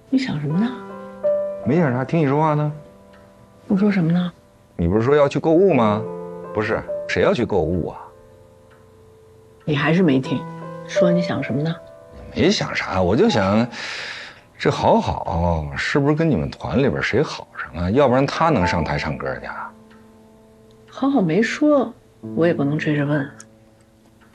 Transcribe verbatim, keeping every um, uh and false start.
你想什么呢？ 没想啥，听你说话呢。 我说什么呢？ 你不是说要去购物吗？不是，谁要去购物啊？ 你还是没听。说你想什么呢？ 没想啥，我就想，这好好是不是跟你们团里边谁好上啊？要不然他能上台唱歌去啊？ 好好没说，我也不能追着问。